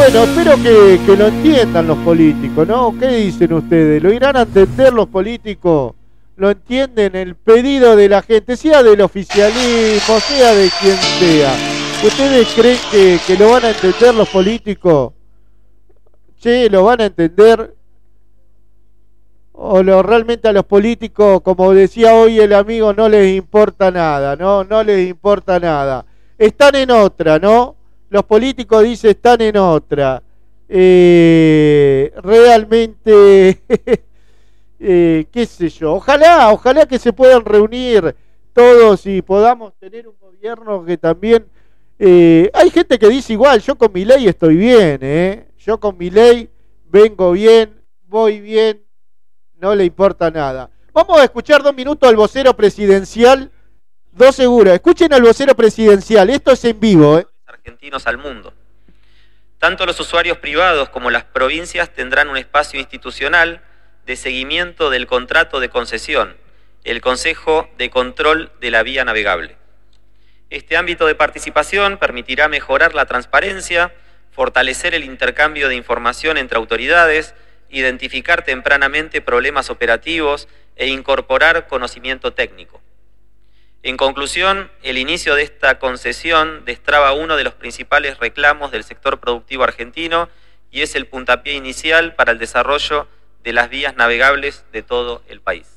Bueno, espero que lo entiendan los políticos, ¿no? ¿Qué dicen ustedes? ¿Lo irán a entender los políticos? ¿Lo entienden el pedido de la gente, sea del oficialismo, sea de quien sea? ¿Ustedes creen que lo van a entender los políticos? Che, ¿lo van a entender? ¿O realmente a los políticos, como decía hoy el amigo, no les importa nada, ¿no? No les importa nada. Están en otra, ¿no? Los políticos dicen están en otra. Realmente, qué sé yo. Ojalá que se puedan reunir todos y podamos tener un gobierno que también... hay gente que dice igual, yo con mi ley estoy bien, yo con mi ley vengo bien, voy bien, no le importa nada. Vamos a escuchar 2 minutos al vocero presidencial. 2 segundos. Escuchen al vocero presidencial. Esto es en vivo, argentinos al mundo. Tanto los usuarios privados como las provincias tendrán un espacio institucional de seguimiento del contrato de concesión, el Consejo de Control de la Vía Navegable. Este ámbito de participación permitirá mejorar la transparencia, fortalecer el intercambio de información entre autoridades, identificar tempranamente problemas operativos e incorporar conocimiento técnico. En conclusión, el inicio de esta concesión destraba uno de los principales reclamos del sector productivo argentino y es el puntapié inicial para el desarrollo de las vías navegables de todo el país.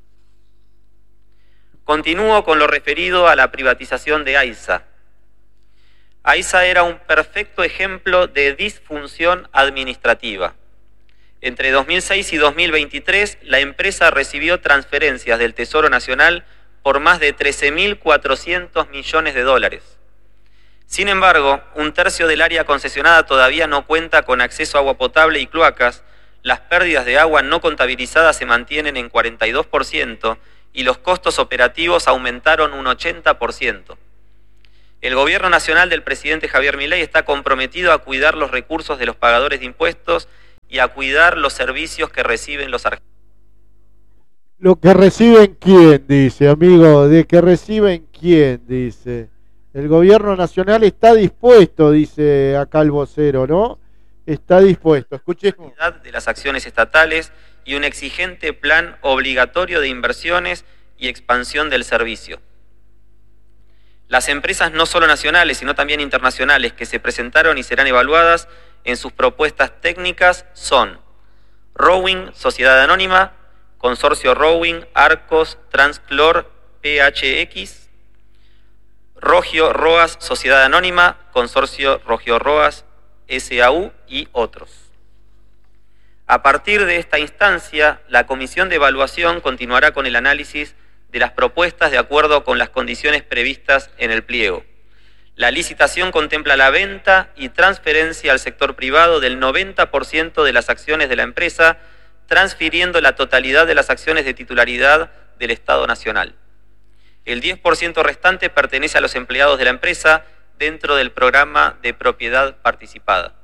Continúo con lo referido a la privatización de AISA. AISA era un perfecto ejemplo de disfunción administrativa. Entre 2006 y 2023, la empresa recibió transferencias del Tesoro Nacional por más de 13.400 millones de dólares. Sin embargo, 1/3 del área concesionada todavía no cuenta con acceso a agua potable y cloacas, las pérdidas de agua no contabilizadas se mantienen en 42% y los costos operativos aumentaron un 80%. El gobierno nacional del presidente Javier Milei está comprometido a cuidar los recursos de los pagadores de impuestos y a cuidar los servicios que reciben los argentinos. ¿Lo que reciben quién? Dice, amigo, ¿de que reciben quién? Dice. El gobierno nacional está dispuesto, dice acá el vocero, ¿no? Está dispuesto. Escuchemos. De las acciones estatales y un exigente plan obligatorio de inversiones y expansión del servicio. Las empresas no solo nacionales, sino también internacionales que se presentaron y serán evaluadas en sus propuestas técnicas son Rowing, Sociedad Anónima, Consorcio Rowing, Arcos, Transclor, PHX, Rogio Roas, Sociedad Anónima, Consorcio Rogio Roas, SAU y otros. A partir de esta instancia, la Comisión de Evaluación continuará con el análisis de las propuestas de acuerdo con las condiciones previstas en el pliego. La licitación contempla la venta y transferencia al sector privado del 90% de las acciones de la empresa, transfiriendo la totalidad de las acciones de titularidad del Estado Nacional. El 10% restante pertenece a los empleados de la empresa dentro del programa de propiedad participada.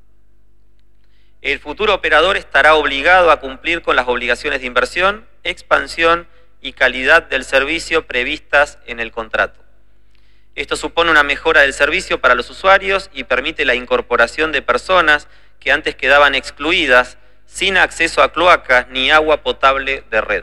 El futuro operador estará obligado a cumplir con las obligaciones de inversión, expansión y calidad del servicio previstas en el contrato. Esto supone una mejora del servicio para los usuarios y permite la incorporación de personas que antes quedaban excluidas sin acceso a cloacas ni agua potable de red.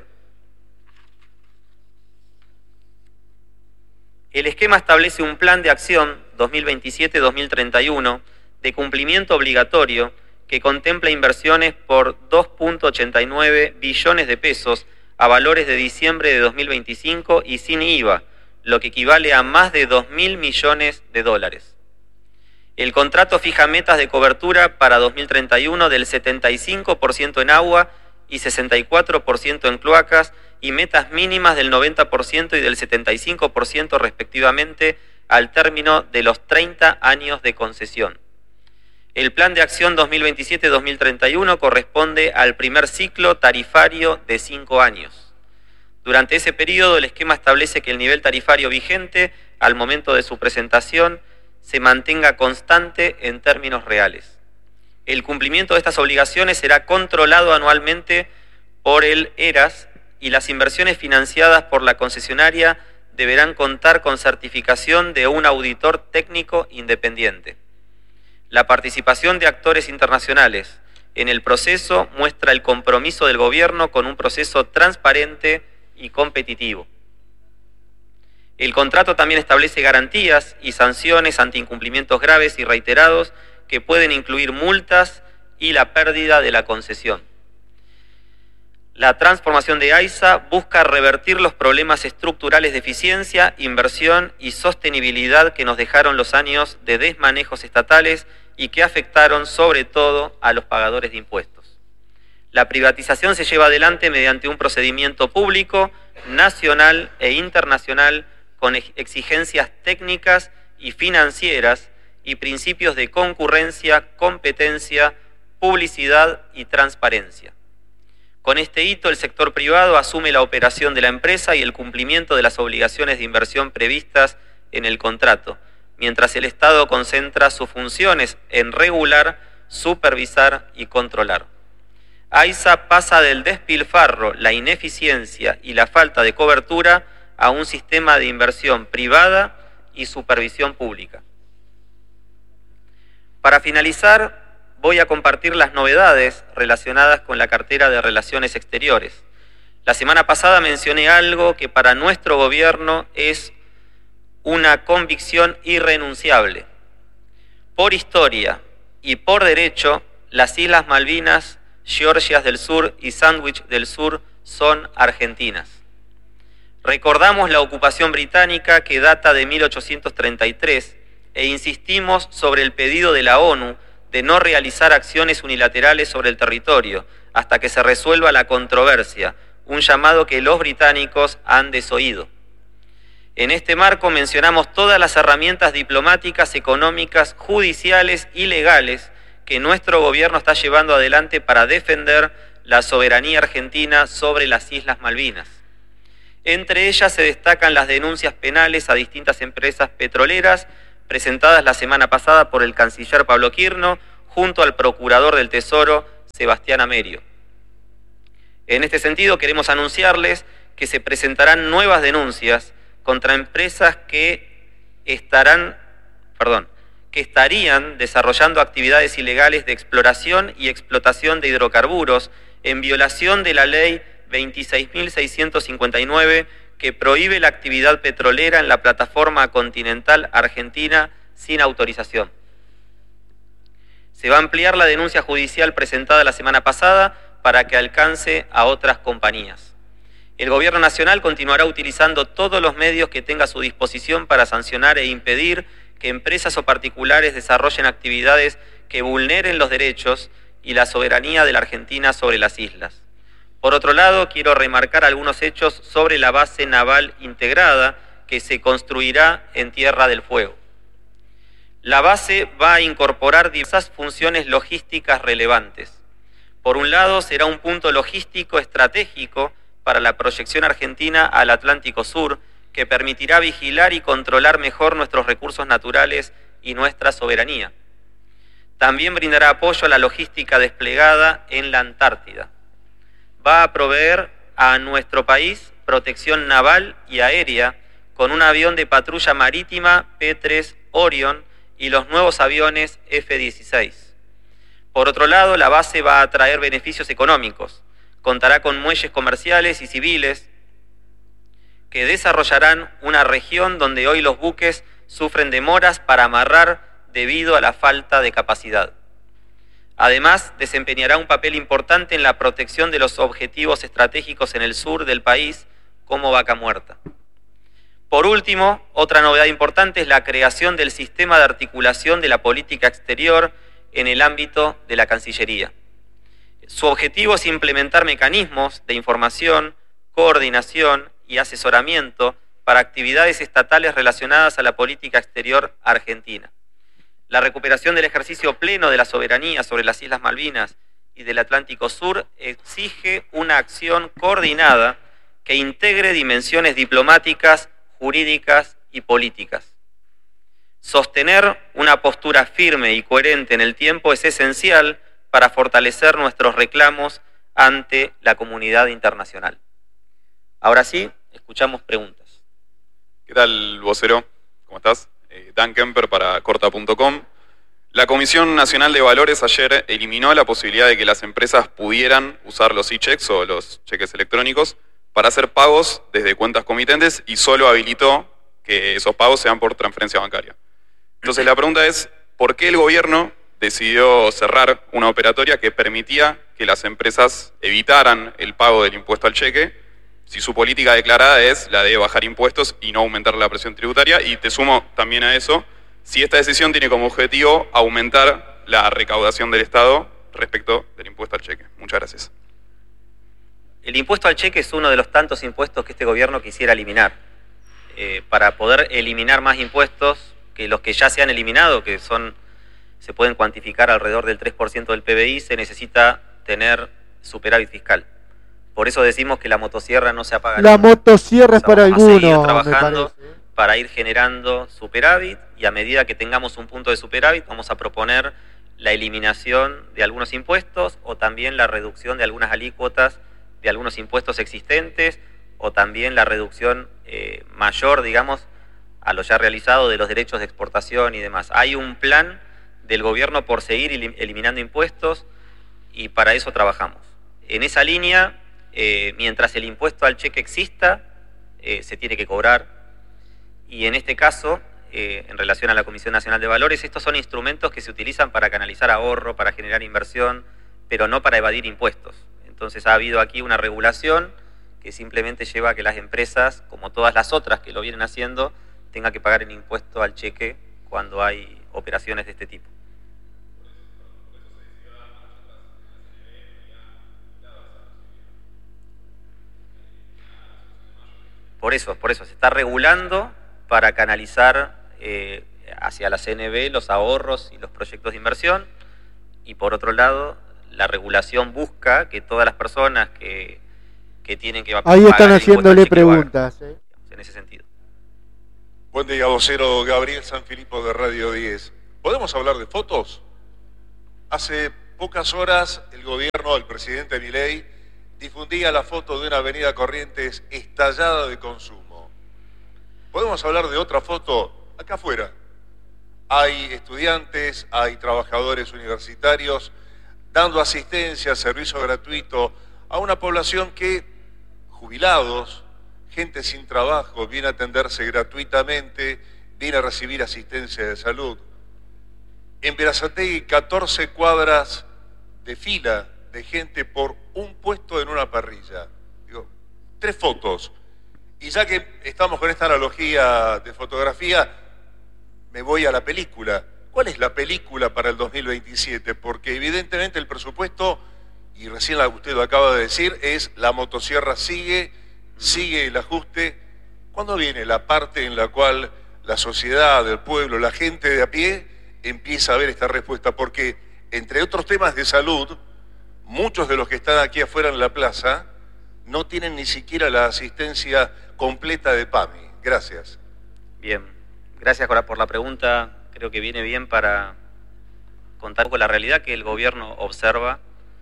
El esquema establece un plan de acción 2027-2031 de cumplimiento obligatorio que contempla inversiones por 2.89 billones de pesos a valores de diciembre de 2025 y sin IVA, lo que equivale a más de 2.000 millones de dólares. El contrato fija metas de cobertura para 2031 del 75% en agua y 64% en cloacas y metas mínimas del 90% y del 75% respectivamente al término de los 30 años de concesión. El plan de acción 2027-2031 corresponde al primer ciclo tarifario de 5 años. Durante ese periodo, el esquema establece que el nivel tarifario vigente, al momento de su presentación, se mantenga constante en términos reales. El cumplimiento de estas obligaciones será controlado anualmente por el ERAS y las inversiones financiadas por la concesionaria deberán contar con certificación de un auditor técnico independiente. La participación de actores internacionales en el proceso muestra el compromiso del gobierno con un proceso transparente y competitivo. El contrato también establece garantías y sanciones ante incumplimientos graves y reiterados que pueden incluir multas y la pérdida de la concesión. La transformación de AISA busca revertir los problemas estructurales de eficiencia, inversión y sostenibilidad que nos dejaron los años de desmanejos estatales y que afectaron sobre todo a los pagadores de impuestos. La privatización se lleva adelante mediante un procedimiento público, nacional e internacional con exigencias técnicas y financieras y principios de concurrencia, competencia, publicidad y transparencia. Con este hito, el sector privado asume la operación de la empresa y el cumplimiento de las obligaciones de inversión previstas en el contrato, mientras el Estado concentra sus funciones en regular, supervisar y controlar. AISA pasa del despilfarro, la ineficiencia y la falta de cobertura a un sistema de inversión privada y supervisión pública. Para finalizar, voy a compartir las novedades relacionadas con la cartera de Relaciones Exteriores. La semana pasada mencioné algo que para nuestro gobierno es una convicción irrenunciable. Por historia y por derecho, las Islas Malvinas, Georgias del Sur y Sandwich del Sur son argentinas. Recordamos la ocupación británica que data de 1833 e insistimos sobre el pedido de la ONU de no realizar acciones unilaterales sobre el territorio hasta que se resuelva la controversia, un llamado que los británicos han desoído. En este marco mencionamos todas las herramientas diplomáticas, económicas, judiciales y legales que nuestro gobierno está llevando adelante para defender la soberanía argentina sobre las Islas Malvinas. Entre ellas se destacan las denuncias penales a distintas empresas petroleras presentadas la semana pasada por el canciller Pablo Quirno junto al procurador del Tesoro Sebastián Amerio. En este sentido queremos anunciarles que se presentarán nuevas denuncias contra empresas que estarían desarrollando actividades ilegales de exploración y explotación de hidrocarburos en violación de la ley 26.659 que prohíbe la actividad petrolera en la plataforma continental argentina sin autorización. Se va a ampliar la denuncia judicial presentada la semana pasada para que alcance a otras compañías. El Gobierno Nacional continuará utilizando todos los medios que tenga a su disposición para sancionar e impedir que empresas o particulares desarrollen actividades que vulneren los derechos y la soberanía de la Argentina sobre las islas. Por otro lado, quiero remarcar algunos hechos sobre la base naval integrada que se construirá en Tierra del Fuego. La base va a incorporar diversas funciones logísticas relevantes. Por un lado, será un punto logístico estratégico para la proyección argentina al Atlántico Sur, que permitirá vigilar y controlar mejor nuestros recursos naturales y nuestra soberanía. También brindará apoyo a la logística desplegada en la Antártida. Va a proveer a nuestro país protección naval y aérea con un avión de patrulla marítima P-3 Orion y los nuevos aviones F-16. Por otro lado, la base va a traer beneficios económicos. Contará con muelles comerciales y civiles que desarrollarán una región donde hoy los buques sufren demoras para amarrar debido a la falta de capacidad. Además, desempeñará un papel importante en la protección de los objetivos estratégicos en el sur del país, como Vaca Muerta. Por último, otra novedad importante es la creación del sistema de articulación de la política exterior en el ámbito de la Cancillería. Su objetivo es implementar mecanismos de información, coordinación y asesoramiento para actividades estatales relacionadas a la política exterior argentina. La recuperación del ejercicio pleno de la soberanía sobre las Islas Malvinas y del Atlántico Sur exige una acción coordinada que integre dimensiones diplomáticas, jurídicas y políticas. Sostener una postura firme y coherente en el tiempo es esencial para fortalecer nuestros reclamos ante la comunidad internacional. Ahora sí, escuchamos preguntas. ¿Qué tal, vocero? ¿Cómo estás? Dan Kemper para Corta.com. La Comisión Nacional de Valores ayer eliminó la posibilidad de que las empresas pudieran usar los e-checks o los cheques electrónicos para hacer pagos desde cuentas comitentes y solo habilitó que esos pagos sean por transferencia bancaria. Entonces la pregunta es, ¿por qué el gobierno decidió cerrar una operatoria que permitía que las empresas evitaran el pago del impuesto al cheque, si su política declarada es la de bajar impuestos y no aumentar la presión tributaria? Y te sumo también a eso, si esta decisión tiene como objetivo aumentar la recaudación del Estado respecto del impuesto al cheque. Muchas gracias. El impuesto al cheque es uno de los tantos impuestos que este gobierno quisiera eliminar. Para poder eliminar más impuestos que los que ya se han eliminado, que se pueden cuantificar alrededor del 3% del PBI, se necesita tener superávit fiscal. Por eso decimos que la motosierra no se apaga. La motosierra es para algunos. Vamos a seguir trabajando para ir generando superávit, y a medida que tengamos un punto de superávit vamos a proponer la eliminación de algunos impuestos o también la reducción de algunas alícuotas de algunos impuestos existentes, o también la reducción mayor, digamos, a lo ya realizado de los derechos de exportación y demás. Hay un plan del gobierno por seguir eliminando impuestos y para eso trabajamos. En esa línea, mientras el impuesto al cheque exista, se tiene que cobrar. Y en este caso, en relación a la Comisión Nacional de Valores, estos son instrumentos que se utilizan para canalizar ahorro, para generar inversión, pero no para evadir impuestos. Entonces ha habido aquí una regulación que simplemente lleva a que las empresas, como todas las otras que lo vienen haciendo, tengan que pagar el impuesto al cheque cuando hay operaciones de este tipo. Por eso se está regulando para canalizar hacia la CNB los ahorros y los proyectos de inversión, y por otro lado, la regulación busca que todas las personas que tienen que pagar. Ahí están haciéndole preguntas. En ese sentido. Buen día, vocero. Gabriel Sanfilippo de Radio 10. ¿Podemos hablar de fotos? Hace pocas horas el gobierno, el presidente Milei, difundía la foto de una avenida Corrientes estallada de consumo. ¿Podemos hablar de otra foto? Acá afuera hay estudiantes, hay trabajadores universitarios dando asistencia, servicio gratuito a una población que, jubilados, gente sin trabajo, viene a atenderse gratuitamente, viene a recibir asistencia de salud. En Berazategui, 14 cuadras de fila de gente por un puesto en una parrilla. Digo, 3 fotos. Y ya que estamos con esta analogía de fotografía, me voy a la película. ¿Cuál es la película para el 2027? Porque evidentemente el presupuesto, y recién usted lo acaba de decir, es la motosierra sigue el ajuste. ¿Cuándo viene la parte en la cual la sociedad, el pueblo, la gente de a pie empieza a ver esta respuesta? Porque, entre otros temas de salud, muchos de los que están aquí afuera en la plaza no tienen ni siquiera la asistencia completa de PAMI. Gracias. Bien, gracias por la pregunta. Creo que viene bien para contar un poco la realidad que el gobierno observa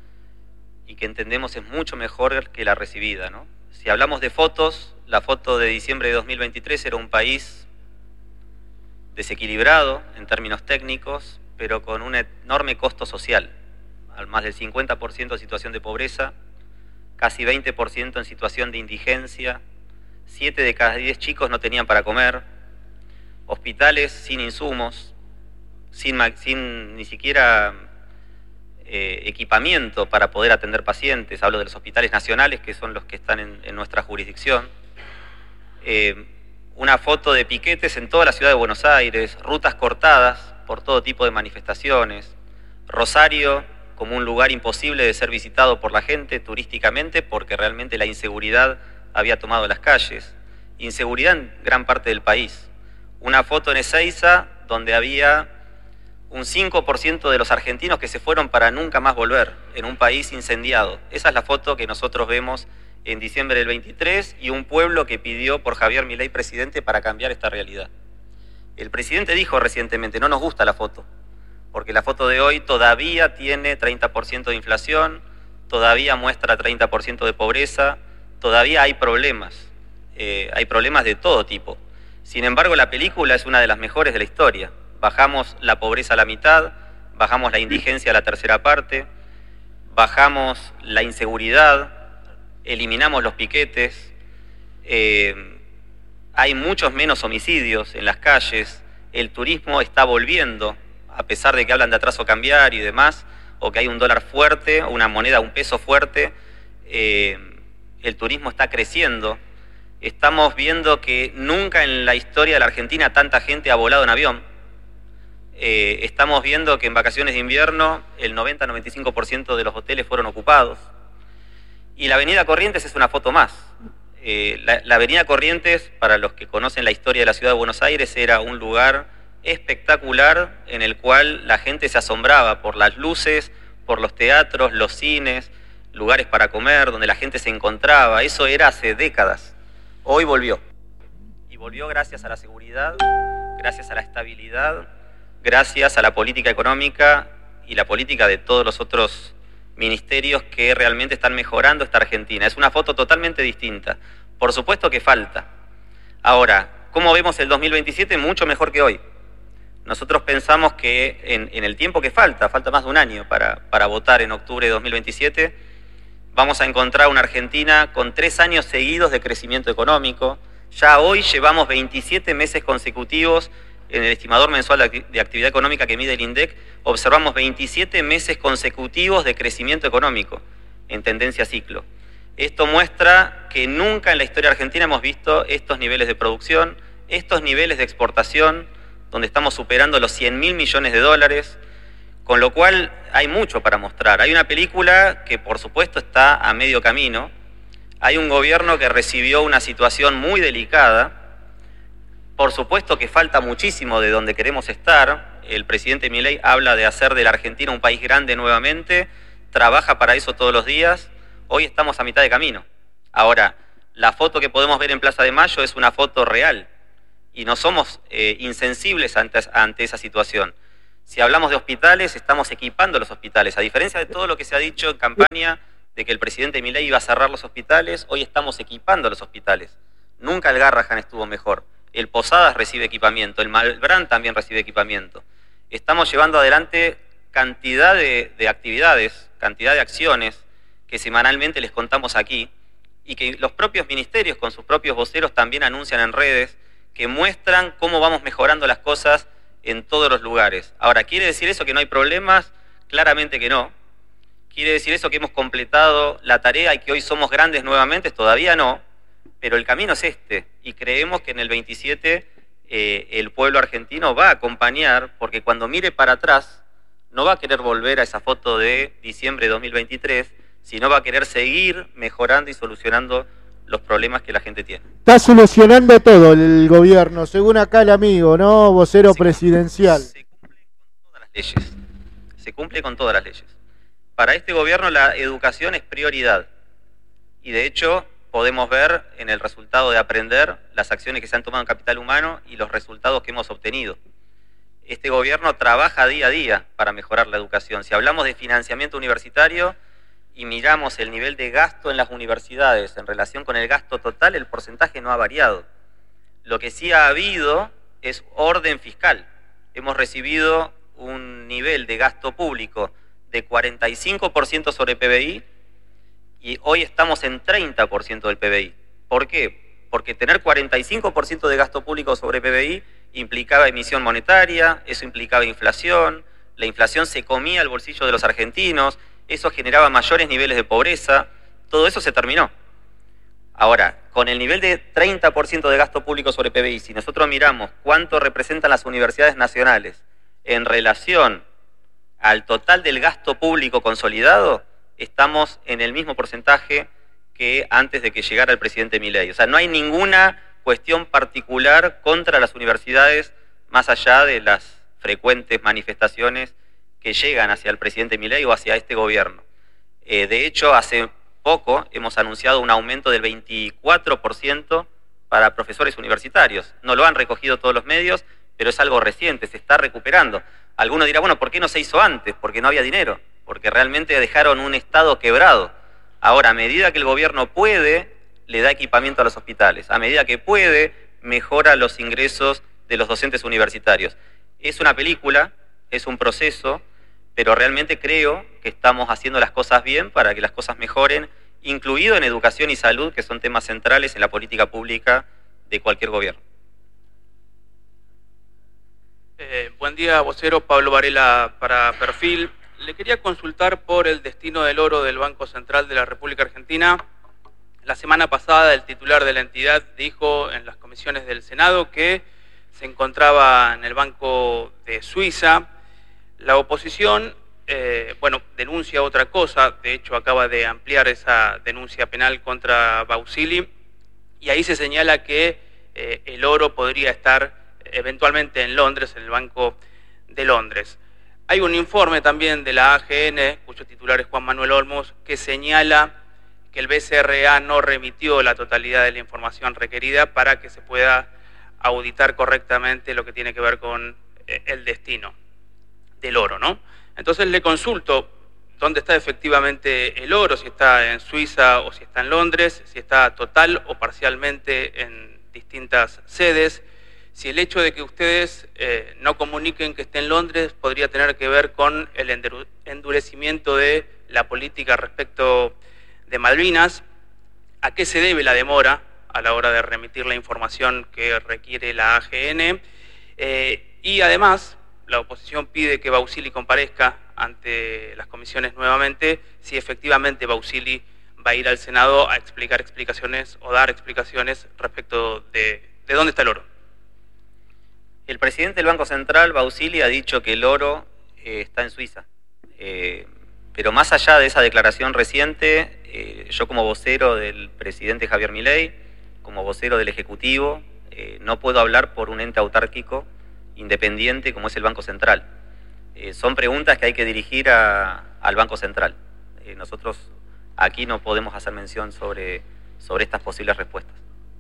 y que entendemos es mucho mejor que la recibida, ¿no? Si hablamos de fotos, la foto de diciembre de 2023 era un país desequilibrado en términos técnicos, pero con un enorme costo social. Al más del 50% en situación de pobreza, casi 20% en situación de indigencia, 7 de cada 10 chicos no tenían para comer, hospitales sin insumos, sin ni siquiera equipamiento para poder atender pacientes. Hablo de los hospitales nacionales, que son los que están en nuestra jurisdicción. Una foto de piquetes en toda la ciudad de Buenos Aires, rutas cortadas por todo tipo de manifestaciones, Rosario como un lugar imposible de ser visitado por la gente turísticamente porque realmente la inseguridad había tomado las calles, inseguridad en gran parte del país. Una foto en Ezeiza donde había un 5% de los argentinos que se fueron para nunca más volver, en un país incendiado. Esa es la foto que nosotros vemos en diciembre del 23 y un pueblo que pidió por Javier Milei presidente para cambiar esta realidad. El presidente dijo recientemente, no nos gusta la foto, porque la foto de hoy todavía tiene 30% de inflación, todavía muestra 30% de pobreza, todavía hay problemas de todo tipo. Sin embargo, la película es una de las mejores de la historia. Bajamos la pobreza a la mitad, bajamos la indigencia a la tercera parte, bajamos la inseguridad, eliminamos los piquetes, hay muchos menos homicidios en las calles, el turismo está volviendo, a pesar de que hablan de atraso cambiario y demás, o que hay un dólar fuerte, una moneda, un peso fuerte, el turismo está creciendo. Estamos viendo que nunca en la historia de la Argentina tanta gente ha volado en avión. Estamos viendo que en vacaciones de invierno el 90-95% de los hoteles fueron ocupados. Y la Avenida Corrientes es una foto más. La Avenida Corrientes, para los que conocen la historia de la ciudad de Buenos Aires, era un lugar espectacular en el cual la gente se asombraba por las luces, por los teatros, los cines, lugares para comer, donde la gente se encontraba. Eso era hace décadas. Hoy volvió. Y volvió gracias a la seguridad, gracias a la estabilidad, gracias a la política económica y la política de todos los otros ministerios que realmente están mejorando esta Argentina. Es una foto totalmente distinta. Por supuesto que falta. Ahora, ¿cómo vemos el 2027? Mucho mejor que hoy. Nosotros pensamos que en el tiempo que falta más de un año para votar en octubre de 2027, vamos a encontrar una Argentina con 3 años seguidos de crecimiento económico. Ya hoy llevamos 27 meses consecutivos en el estimador mensual de actividad económica que mide el INDEC, observamos 27 meses consecutivos de crecimiento económico en tendencia ciclo. Esto muestra que nunca en la historia argentina hemos visto estos niveles de producción, estos niveles de exportación, donde estamos superando los 100.000 millones de dólares, con lo cual hay mucho para mostrar. Hay una película que por supuesto está a medio camino, hay un gobierno que recibió una situación muy delicada. Por supuesto que falta muchísimo de donde queremos estar. El presidente Milei habla de hacer de la Argentina un país grande nuevamente, trabaja para eso todos los días. Hoy estamos a mitad de camino. Ahora, la foto que podemos ver en Plaza de Mayo es una foto real y no somos insensibles ante esa situación. Si hablamos de hospitales, estamos equipando los hospitales. A diferencia de todo lo que se ha dicho en campaña de que el presidente Milei iba a cerrar los hospitales, hoy estamos equipando los hospitales. Nunca el Garrahan estuvo mejor. El Posadas recibe equipamiento, el Malbrán también recibe equipamiento. Estamos llevando adelante cantidad de actividades, cantidad de acciones que semanalmente les contamos aquí y que los propios ministerios con sus propios voceros también anuncian en redes, que muestran cómo vamos mejorando las cosas en todos los lugares. Ahora, ¿quiere decir eso que no hay problemas? Claramente que no. ¿Quiere decir eso que hemos completado la tarea y que hoy somos grandes nuevamente? Todavía no. Pero el camino es este, y creemos que en el 27 el pueblo argentino va a acompañar, porque cuando mire para atrás no va a querer volver a esa foto de diciembre de 2023, sino va a querer seguir mejorando y solucionando los problemas que la gente tiene. Está solucionando todo el gobierno, según acá el amigo, ¿no? Vocero presidencial. Se cumplen con todas las leyes. Se cumple con todas las leyes. Para este gobierno la educación es prioridad. Y de hecho podemos ver en el resultado de Aprender las acciones que se han tomado en capital humano y los resultados que hemos obtenido. Este gobierno trabaja día a día para mejorar la educación. Si hablamos de financiamiento universitario y miramos el nivel de gasto en las universidades en relación con el gasto total, el porcentaje no ha variado. Lo que sí ha habido es orden fiscal. Hemos recibido un nivel de gasto público de 45% sobre PBI y hoy estamos en 30% del PBI. ¿Por qué? Porque tener 45% de gasto público sobre PBI implicaba emisión monetaria, eso implicaba inflación, la inflación se comía el bolsillo de los argentinos, eso generaba mayores niveles de pobreza, todo eso se terminó. Ahora, con el nivel de 30% de gasto público sobre PBI, si nosotros miramos cuánto representan las universidades nacionales en relación al total del gasto público consolidado, estamos en el mismo porcentaje que antes de que llegara el presidente Milei. O sea, no hay ninguna cuestión particular contra las universidades más allá de las frecuentes manifestaciones que llegan hacia el presidente Milei o hacia este gobierno. De hecho, hace poco hemos anunciado un aumento del 24% para profesores universitarios. No lo han recogido todos los medios, pero es algo reciente, se está recuperando. Alguno dirá, bueno, ¿por qué no se hizo antes? Porque no había dinero, porque realmente dejaron un Estado quebrado. Ahora, a medida que el gobierno puede, le da equipamiento a los hospitales. A medida que puede, mejora los ingresos de los docentes universitarios. Es una película, es un proceso. pero realmente creo que estamos haciendo las cosas bien para que las cosas mejoren, incluido en educación y salud, que son temas centrales en la política pública de cualquier gobierno. Buen día, vocero. Pablo Varela para Perfil. Le quería consultar por el destino del oro del Banco Central de la República Argentina. La semana pasada el titular de la entidad dijo en las comisiones del Senado que se encontraba en el Banco de Suiza. La oposición, denuncia otra cosa. De hecho, acaba de ampliar esa denuncia penal contra Bausili. Y ahí se señala que el oro podría estar eventualmente en Londres, en el Banco de Londres. Hay un informe también de la AGN, cuyo titular es Juan Manuel Olmos, que señala que el BCRA no remitió la totalidad de la información requerida para que se pueda auditar correctamente lo que tiene que ver con el destino del oro, ¿no? Entonces le consulto dónde está efectivamente el oro, si está en Suiza o si está en Londres, si está total o parcialmente en distintas sedes, si el hecho de que ustedes no comuniquen que esté en Londres podría tener que ver con el endurecimiento de la política respecto de Malvinas, a qué se debe la demora a la hora de remitir la información que requiere la AGN, y además la oposición pide que Bausili comparezca ante las comisiones nuevamente, si efectivamente Bausili va a ir al Senado a explicar explicaciones o dar explicaciones respecto de dónde está el oro. El presidente del Banco Central, Bausili, ha dicho que el oro está en Suiza. Pero más allá de esa declaración reciente, yo como vocero del presidente Javier Milei, como vocero del Ejecutivo, no puedo hablar por un ente autárquico independiente como es el Banco Central. Son preguntas que hay que dirigir al Banco Central. Nosotros aquí no podemos hacer mención sobre estas posibles respuestas.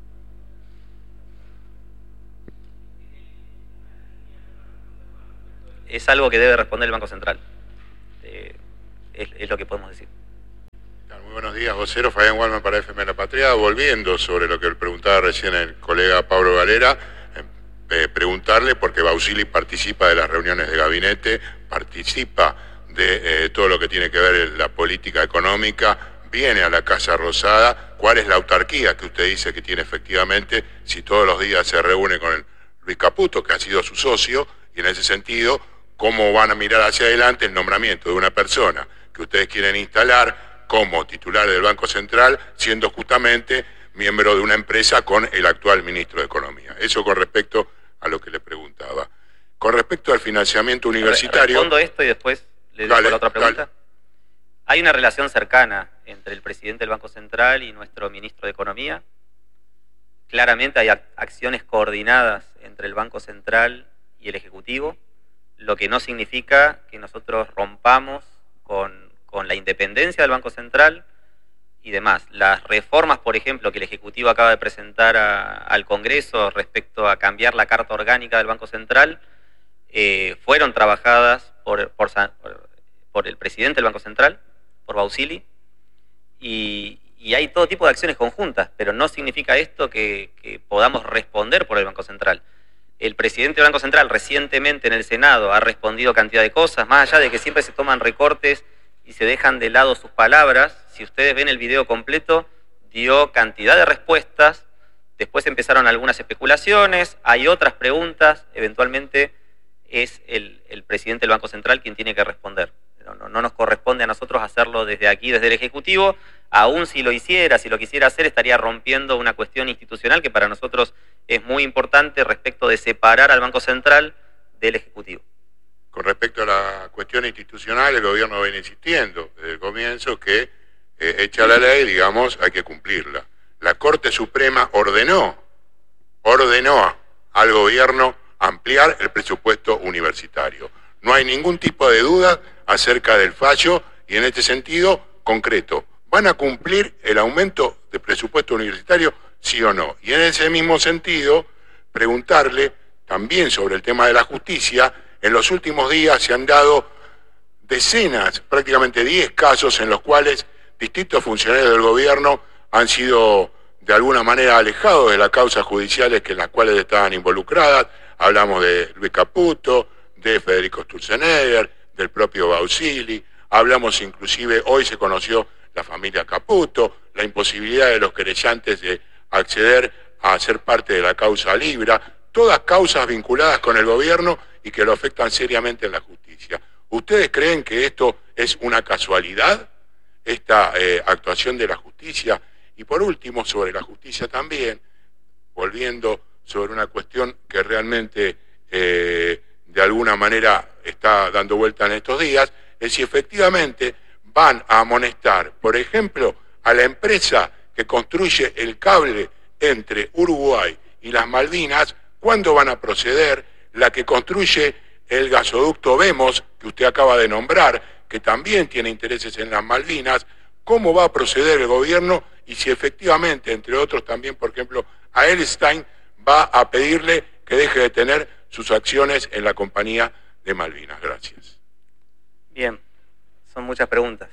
Es algo que debe responder el Banco Central. Es lo que podemos decir. Muy buenos días, vocero. Fabián Walman para FM La Patria. Volviendo sobre lo que preguntaba recién el colega Pablo Varela, preguntarle, porque Bausili participa de las reuniones de gabinete, participa de todo lo que tiene que ver la política económica, viene a la Casa Rosada. ¿Cuál es la autarquía que usted dice que tiene efectivamente si todos los días se reúne con el Luis Caputo, que ha sido su socio? Y en ese sentido, ¿cómo van a mirar hacia adelante el nombramiento de una persona que ustedes quieren instalar como titular del Banco Central, siendo justamente miembro de una empresa con el actual ministro de Economía? Eso con respecto a lo que le preguntaba. Con respecto al financiamiento universitario... Respondo esto y después le digo la otra pregunta. Hay una relación cercana entre el presidente del Banco Central y nuestro ministro de Economía. Claramente hay acciones coordinadas entre el Banco Central y el Ejecutivo, lo que no significa que nosotros rompamos con la independencia del Banco Central y demás. Las reformas, por ejemplo, que el Ejecutivo acaba de presentar al Congreso respecto a cambiar la Carta Orgánica del Banco Central, fueron trabajadas por el presidente del Banco Central, por Bausili, y hay todo tipo de acciones conjuntas, pero no significa esto que podamos responder por el Banco Central. El presidente del Banco Central recientemente en el Senado ha respondido cantidad de cosas, más allá de que siempre se toman recortes y se dejan de lado sus palabras. Si ustedes ven el video completo, dio cantidad de respuestas, después empezaron algunas especulaciones, hay otras preguntas, eventualmente es el presidente del Banco Central quien tiene que responder. No nos corresponde a nosotros hacerlo desde aquí, desde el Ejecutivo. Aún si lo quisiera hacer, estaría rompiendo una cuestión institucional que para nosotros es muy importante respecto de separar al Banco Central del Ejecutivo. Con respecto a la cuestión institucional, el gobierno viene insistiendo desde el comienzo que hecha la ley, digamos, hay que cumplirla. La Corte Suprema ordenó al gobierno ampliar el presupuesto universitario. No hay ningún tipo de duda acerca del fallo y en este sentido, concreto, ¿van a cumplir el aumento de presupuesto universitario, sí o no? Y en ese mismo sentido, preguntarle también sobre el tema de la justicia. En los últimos días se han dado decenas, prácticamente 10 casos en los cuales distintos funcionarios del gobierno han sido de alguna manera alejados de las causas judiciales en las cuales estaban involucradas. Hablamos de Luis Caputo, de Federico Sturzenegger, del propio Bausili, hablamos inclusive, hoy se conoció la familia Caputo, la imposibilidad de los querellantes de acceder a ser parte de la causa Libra, todas causas vinculadas con el gobierno y que lo afectan seriamente en la justicia. ¿Ustedes creen que esto es una casualidad, esta actuación de la justicia? Y por último, sobre la justicia también, volviendo sobre una cuestión que realmente de alguna manera está dando vuelta en estos días, es si efectivamente van a amonestar, por ejemplo, a la empresa que construye el cable entre Uruguay y las Malvinas, ¿cuándo van a proceder? La que construye el gasoducto Vemos, que usted acaba de nombrar, que también tiene intereses en las Malvinas, ¿cómo va a proceder el gobierno? Y si efectivamente, entre otros también, por ejemplo, a Elstein va a pedirle que deje de tener sus acciones en la compañía de Malvinas. Gracias. Bien, son muchas preguntas.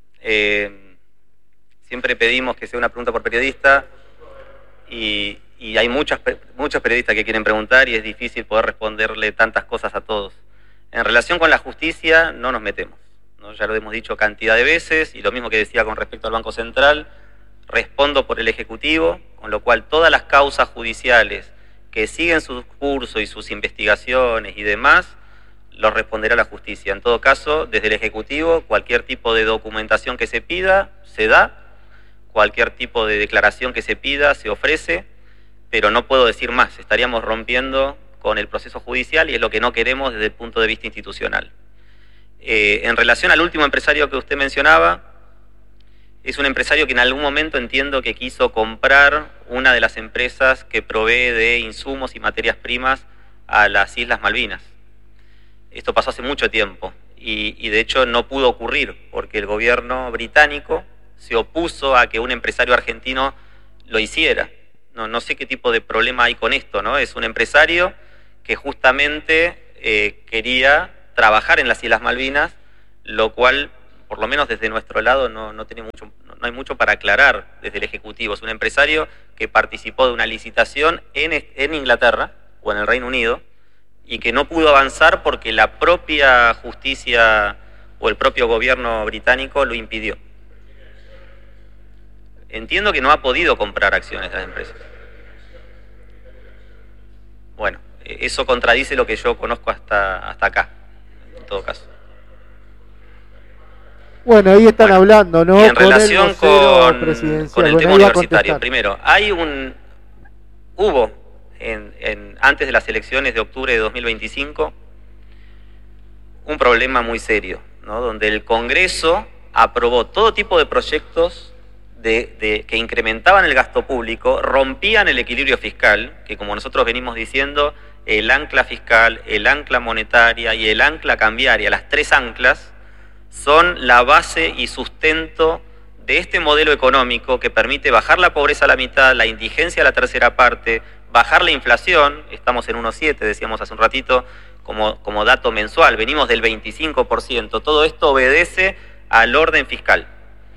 Siempre pedimos que sea una pregunta por periodista y hay muchos periodistas que quieren preguntar y es difícil poder responderle tantas cosas a todos. En relación con la justicia no nos metemos, ¿no? Ya lo hemos dicho cantidad de veces y lo mismo que decía con respecto al Banco Central, respondo por el Ejecutivo, con lo cual todas las causas judiciales que siguen su curso y sus investigaciones y demás, los responderá la justicia. En todo caso, desde el Ejecutivo, cualquier tipo de documentación que se pida, se da, cualquier tipo de declaración que se pida, se ofrece, pero no puedo decir más, estaríamos rompiendo con el proceso judicial y es lo que no queremos desde el punto de vista institucional. En relación al último empresario que usted mencionaba, es un empresario que en algún momento entiendo que quiso comprar una de las empresas que provee de insumos y materias primas a las Islas Malvinas. Esto pasó hace mucho tiempo y de hecho no pudo ocurrir porque el gobierno británico se opuso a que un empresario argentino lo hiciera. No sé qué tipo de problema hay con esto, ¿no? Es un empresario que justamente quería trabajar en las Islas Malvinas, lo cual, por lo menos desde nuestro lado, no hay mucho para aclarar desde el Ejecutivo. Es un empresario que participó de una licitación en Inglaterra o en el Reino Unido y que no pudo avanzar porque la propia justicia o el propio gobierno británico lo impidió. Entiendo que no ha podido comprar acciones de las empresas. Bueno, eso contradice lo que yo conozco hasta acá, en todo caso. Bueno, ahí están hablando, ¿no? Y en relación con el tema universitario, primero, hubo antes de las elecciones de octubre de 2025 un problema muy serio, ¿no? Donde el Congreso aprobó todo tipo de proyectos que incrementaban el gasto público, rompían el equilibrio fiscal, que como nosotros venimos diciendo, el ancla fiscal, el ancla monetaria y el ancla cambiaria, las tres anclas, son la base y sustento de este modelo económico que permite bajar la pobreza a la mitad, la indigencia a la tercera parte, bajar la inflación, estamos en 1,7, decíamos hace un ratito, como dato mensual, venimos del 25%, todo esto obedece al orden fiscal.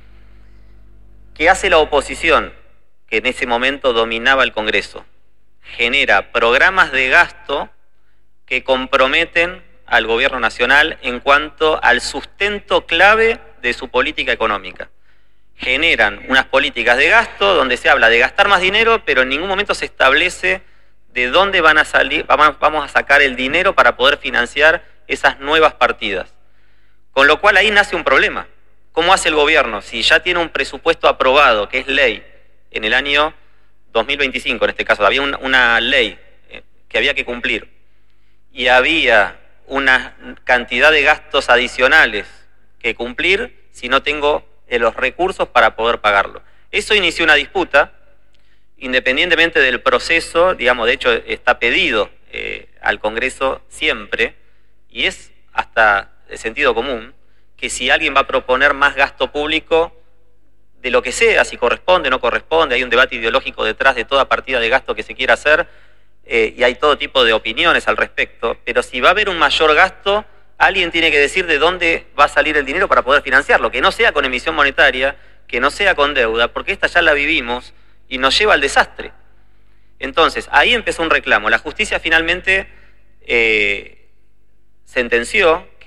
¿Qué hace la oposición, que en ese momento dominaba el Congreso? Genera programas de gasto que comprometen al gobierno nacional en cuanto al sustento clave de su política económica. Generan unas políticas de gasto donde se habla de gastar más dinero, pero en ningún momento se establece de dónde vamos a sacar el dinero para poder financiar esas nuevas partidas. Con lo cual ahí nace un problema. ¿Cómo hace el gobierno? Si ya tiene un presupuesto aprobado, que es ley, en el año 2025, en este caso, había una ley que había que cumplir, y había una cantidad de gastos adicionales que cumplir si no tengo los recursos para poder pagarlo. Eso inició una disputa, independientemente del proceso, digamos, de hecho está pedido al Congreso siempre, y es hasta de sentido común, que si alguien va a proponer más gasto público, de lo que sea, si corresponde o no corresponde, hay un debate ideológico detrás de toda partida de gasto que se quiera hacer, y hay todo tipo de opiniones al respecto, pero si va a haber un mayor gasto, alguien tiene que decir de dónde va a salir el dinero para poder financiarlo, que no sea con emisión monetaria, que no sea con deuda, porque esta ya la vivimos y nos lleva al desastre. Entonces, ahí empezó un reclamo. La justicia finalmente sentenció que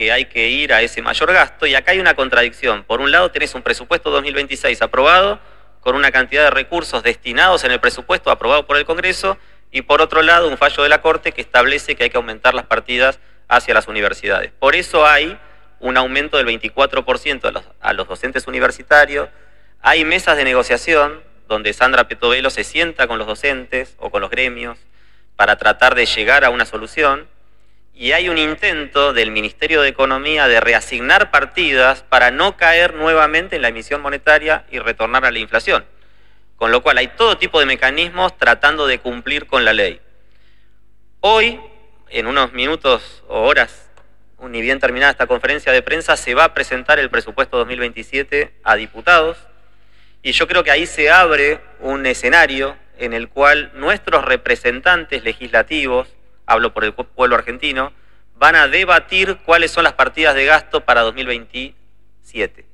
que hay que ir a ese mayor gasto, y acá hay una contradicción. Por un lado tenés un presupuesto 2026 aprobado, con una cantidad de recursos destinados en el presupuesto aprobado por el Congreso, y por otro lado un fallo de la Corte que establece que hay que aumentar las partidas hacia las universidades. Por eso hay un aumento del 24% a los docentes universitarios, hay mesas de negociación donde Sandra Petovelo se sienta con los docentes o con los gremios para tratar de llegar a una solución, y hay un intento del Ministerio de Economía de reasignar partidas para no caer nuevamente en la emisión monetaria y retornar a la inflación. Con lo cual hay todo tipo de mecanismos tratando de cumplir con la ley. Hoy, en unos minutos o horas, ni bien terminada esta conferencia de prensa, se va a presentar el presupuesto 2027 a diputados, y yo creo que ahí se abre un escenario en el cual nuestros representantes legislativos, hablo por el pueblo argentino, van a debatir cuáles son las partidas de gasto para 2027.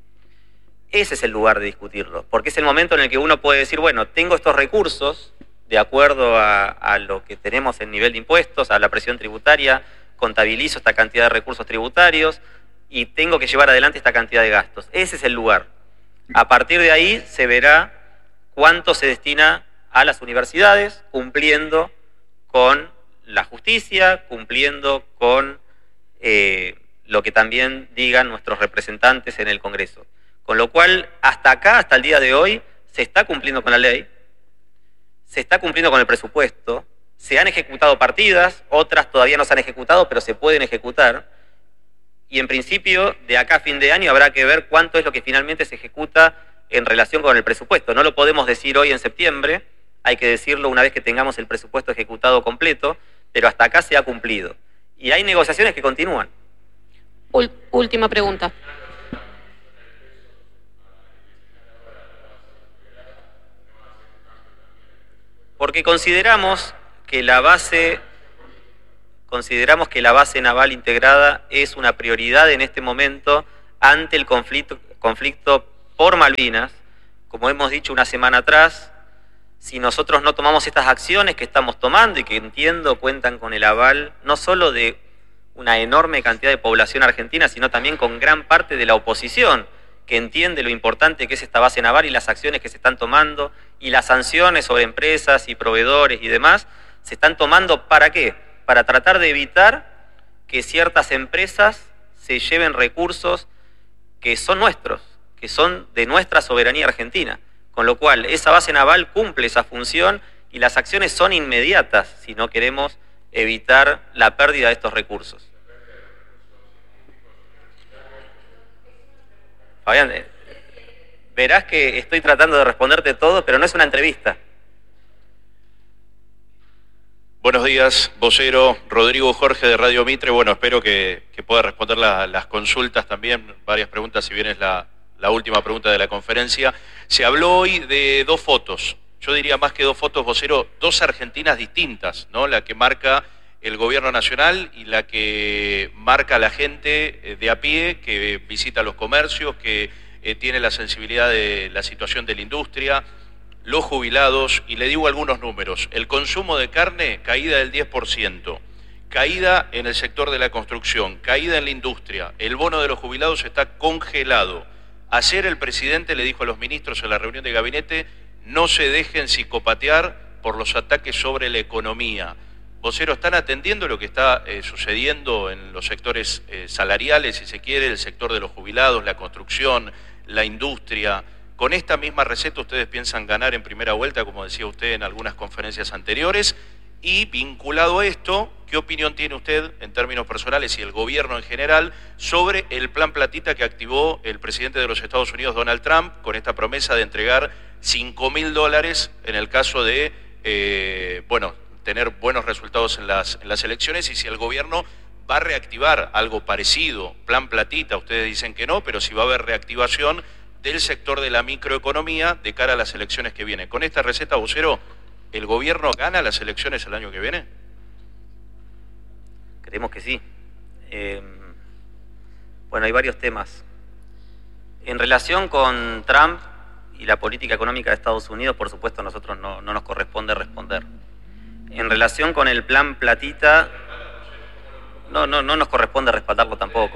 Ese es el lugar de discutirlo, porque es el momento en el que uno puede decir, bueno, tengo estos recursos de acuerdo a lo que tenemos en nivel de impuestos, a la presión tributaria, contabilizo esta cantidad de recursos tributarios y tengo que llevar adelante esta cantidad de gastos. Ese es el lugar. A partir de ahí se verá cuánto se destina a las universidades, cumpliendo con la justicia, cumpliendo con lo que también digan nuestros representantes en el Congreso. Con lo cual, hasta acá, hasta el día de hoy, se está cumpliendo con la ley, se está cumpliendo con el presupuesto, se han ejecutado partidas, otras todavía no se han ejecutado, pero se pueden ejecutar, y en principio, de acá a fin de año habrá que ver cuánto es lo que finalmente se ejecuta en relación con el presupuesto. No lo podemos decir hoy en septiembre, hay que decirlo una vez que tengamos el presupuesto ejecutado completo, pero hasta acá se ha cumplido. Y hay negociaciones que continúan. Última pregunta. Porque consideramos que la base naval integrada es una prioridad en este momento ante el conflicto por Malvinas. Como hemos dicho una semana atrás, si nosotros no tomamos estas acciones que estamos tomando y que entiendo cuentan con el aval no solo de una enorme cantidad de población argentina, sino también con gran parte de la oposición, que entiende lo importante que es esta base naval y las acciones que se están tomando y las sanciones sobre empresas y proveedores y demás, se están tomando ¿para qué? Para tratar de evitar que ciertas empresas se lleven recursos que son nuestros, que son de nuestra soberanía argentina. Con lo cual, esa base naval cumple esa función y las acciones son inmediatas si no queremos evitar la pérdida de estos recursos. Fabián, verás que estoy tratando de responderte todo, pero no es una entrevista. Buenos días, vocero. Rodrigo Jorge de Radio Mitre. Bueno, espero que pueda responder las consultas también, varias preguntas, si bien es la última pregunta de la conferencia. Se habló hoy de dos fotos, yo diría más que dos fotos, vocero, dos Argentinas distintas, ¿no? La que marca el gobierno nacional y la que marca la gente de a pie que visita los comercios, que tiene la sensibilidad de la situación de la industria, los jubilados, y le digo algunos números. El consumo de carne, caída del 10%, caída en el sector de la construcción, caída en la industria, el bono de los jubilados está congelado. Ayer el presidente le dijo a los ministros en la reunión de gabinete, no se dejen psicopatear por los ataques sobre la economía. Vocero, ¿están atendiendo lo que está sucediendo en los sectores salariales, si se quiere, el sector de los jubilados, la construcción, la industria? ¿Con esta misma receta ustedes piensan ganar en primera vuelta, como decía usted en algunas conferencias anteriores? Y vinculado a esto, ¿qué opinión tiene usted en términos personales y el gobierno en general sobre el plan platita que activó el presidente de los Estados Unidos, Donald Trump, con esta promesa de entregar $5.000 en el caso de, tener buenos resultados en las elecciones, y si el gobierno va a reactivar algo parecido, plan platita? Ustedes dicen que no, pero si va a haber reactivación del sector de la microeconomía de cara a las elecciones que vienen. Con esta receta, vocero, ¿el gobierno gana las elecciones el año que viene? Creemos que sí. Hay varios temas. En relación con Trump y la política económica de Estados Unidos, por supuesto, a nosotros no nos corresponde responder. En relación con el plan platita, no nos corresponde respaldarlo tampoco.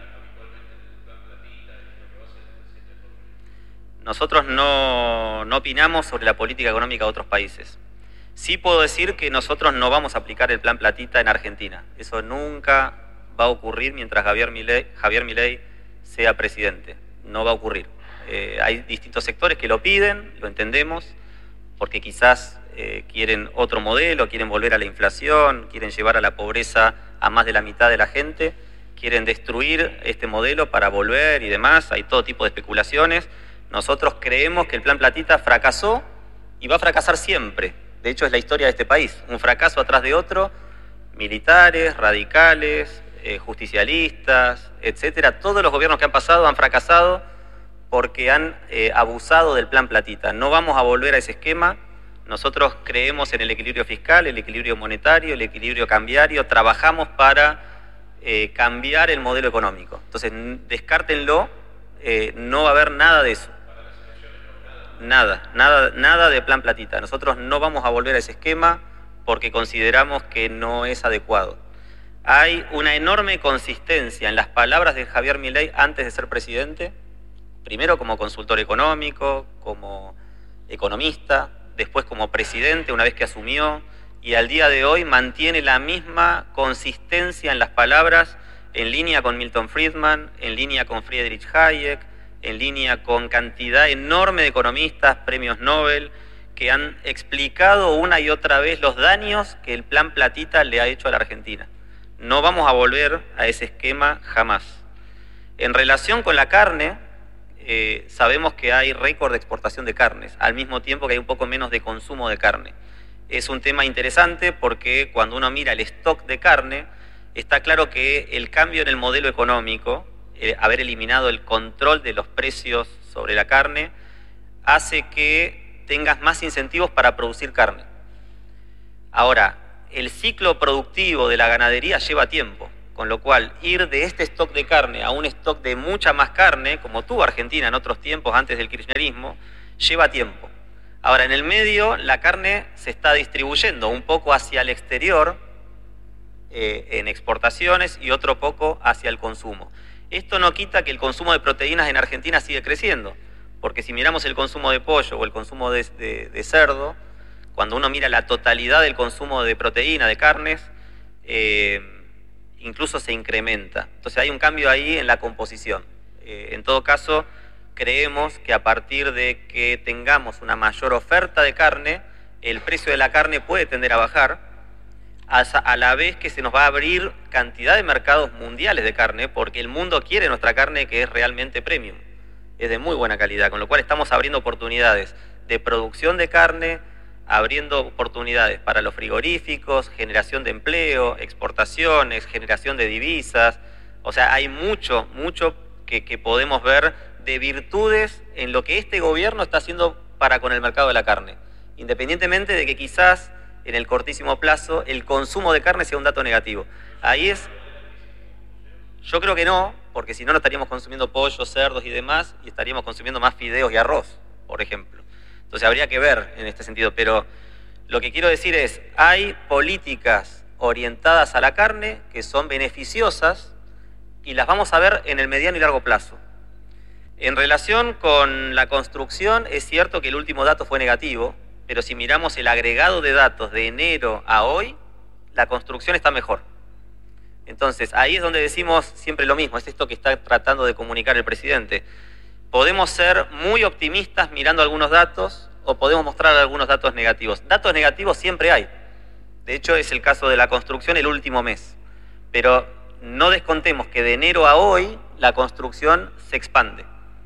Nosotros no opinamos sobre la política económica de otros países. Sí puedo decir que nosotros no vamos a aplicar el plan Platita en Argentina. Eso nunca va a ocurrir mientras Javier Milei sea presidente. No va a ocurrir. Hay distintos sectores que lo piden, lo entendemos, porque quizás quieren otro modelo, quieren volver a la inflación, quieren llevar a la pobreza a más de la mitad de la gente, quieren destruir este modelo para volver y demás. Hay todo tipo de especulaciones. Nosotros creemos que el plan Platita fracasó y va a fracasar siempre. De hecho, es la historia de este país. Un fracaso atrás de otro, militares, radicales, justicialistas, etcétera. Todos los gobiernos que han pasado han fracasado porque han abusado del plan Platita. No vamos a volver a ese esquema. Nosotros creemos en el equilibrio fiscal, el equilibrio monetario, el equilibrio cambiario. Trabajamos para cambiar el modelo económico. Entonces, descártenlo, no va a haber nada de eso. Nada de plan Platita. Nosotros no vamos a volver a ese esquema porque consideramos que no es adecuado. Hay una enorme consistencia en las palabras de Javier Milei antes de ser presidente, primero como consultor económico, como economista, después como presidente una vez que asumió, y al día de hoy mantiene la misma consistencia en las palabras, en línea con Milton Friedman, en línea con Friedrich Hayek, en línea con cantidad enorme de economistas, premios Nobel, que han explicado una y otra vez los daños que el plan Platita le ha hecho a la Argentina. No vamos a volver a ese esquema jamás. En relación con la carne, sabemos que hay récord de exportación de carnes, al mismo tiempo que hay un poco menos de consumo de carne. Es un tema interesante porque cuando uno mira el stock de carne, está claro que el cambio en el modelo económico, haber eliminado el control de los precios sobre la carne, hace que tengas más incentivos para producir carne. Ahora, el ciclo productivo de la ganadería lleva tiempo, con lo cual ir de este stock de carne a un stock de mucha más carne, como tuvo Argentina en otros tiempos antes del kirchnerismo, lleva tiempo. Ahora, en el medio, la carne se está distribuyendo un poco hacia el exterior, en exportaciones, y otro poco hacia el consumo. Esto no quita que el consumo de proteínas en Argentina sigue creciendo, porque si miramos el consumo de pollo o el consumo de cerdo, cuando uno mira la totalidad del consumo de proteína, de carnes, incluso se incrementa. Entonces hay un cambio ahí en la composición. En todo caso, creemos que a partir de que tengamos una mayor oferta de carne, el precio de la carne puede tender a bajar, a la vez que se nos va a abrir cantidad de mercados mundiales de carne, porque el mundo quiere nuestra carne, que es realmente premium, es de muy buena calidad, con lo cual estamos abriendo oportunidades de producción de carne, abriendo oportunidades para los frigoríficos, generación de empleo, exportaciones, generación de divisas. O sea, hay mucho que podemos ver de virtudes en lo que este gobierno está haciendo para con el mercado de la carne, independientemente de que quizás en el cortísimo plazo el consumo de carne sea un dato negativo. Ahí es... Yo creo que no, porque si no, no estaríamos consumiendo pollo, cerdos y demás, y estaríamos consumiendo más fideos y arroz, por ejemplo. Entonces habría que ver en este sentido, pero lo que quiero decir es, hay políticas orientadas a la carne que son beneficiosas y las vamos a ver en el mediano y largo plazo. En relación con la construcción, es cierto que el último dato fue negativo, pero si miramos el agregado de datos de enero a hoy, la construcción está mejor. Entonces, ahí es donde decimos siempre lo mismo, es esto que está tratando de comunicar el presidente. Podemos ser muy optimistas mirando algunos datos o podemos mostrar algunos datos negativos. Datos negativos siempre hay. De hecho, es el caso de la construcción el último mes. Pero no descontemos que de enero a hoy la construcción se expande.